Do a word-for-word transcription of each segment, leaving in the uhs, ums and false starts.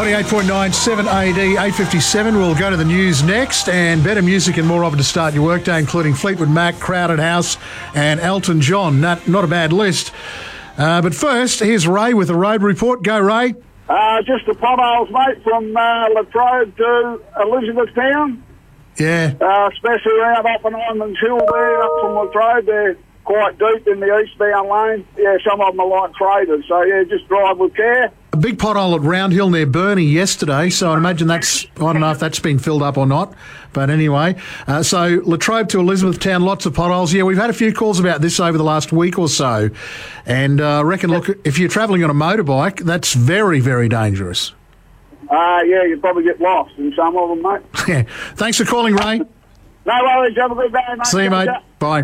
ninety-eight point nine, seven A D, eight fifty-seven. We'll go to the news next, and better music and more of it to start your workday, including Fleetwood Mac, Crowded House and Elton John. Not, not a bad list. Uh, but first, here's Ray with the road report. Go, Ray. Uh, just the potholes, mate, from uh, Latrobe to Elizabethtown. Yeah. Uh, especially around up on Ironman's Hill there, up from Latrobe. They're quite deep in the eastbound lane. Yeah, some of them are like craters. So, yeah, just drive with care. A big pothole at Round Hill near Burnie yesterday, so I imagine that's, I don't know if that's been filled up or not, but anyway. Uh, so Latrobe to Elizabethtown, lots of potholes. Yeah, we've had a few calls about this over the last week or so, and I uh, reckon, look, if you're travelling on a motorbike, that's very, very dangerous. Uh, yeah, you'll probably get lost in some of them, mate. Yeah. Thanks for calling, Ray. No worries, have a good day, mate. See you, mate. Bye.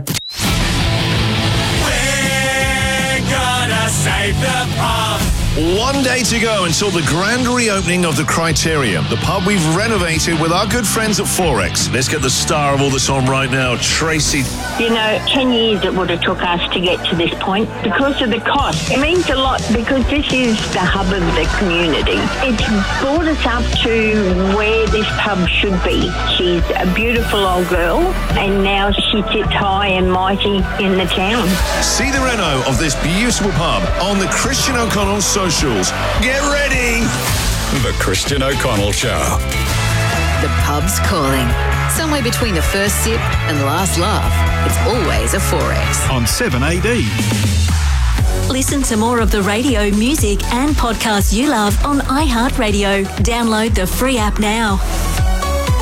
We're gonna save the pub. One day to go until the grand reopening of the Criterium, the pub we've renovated with our good friends at Forex. Let's get the star of all this on right now, Tracy. You know, ten years it would have took us to get to this point because of the cost. It means a lot because this is the hub of the community. It's brought us up to where this pub should be. She's a beautiful old girl and now she sits high and mighty in the town. See the reno of this beautiful pub on the Christian O'Connell socials. Get ready! The Christian O'Connell Show. The pub's calling. Somewhere between the first sip and last laugh. It's always a Forex. On seven A D. Listen to more of the radio, music and podcasts you love on iHeartRadio. Download the free app now.